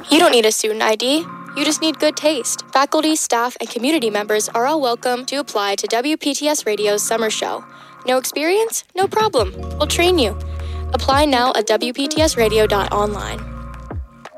You don't need a student ID. You just need good taste. Faculty, staff, and community members are all welcome to apply to WPTS Radio's summer show. No experience? No problem. We'll train you. Apply now at WPTSradio.online.